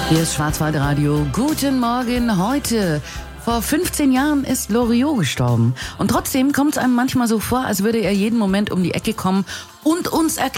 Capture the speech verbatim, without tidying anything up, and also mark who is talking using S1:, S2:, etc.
S1: Hier ist Schwarzwaldradio. Guten Morgen heute. Vor fünfzehn Jahren ist Loriot gestorben. Und trotzdem kommt es einem manchmal so vor, als würde er jeden Moment um die Ecke kommen und uns erklären,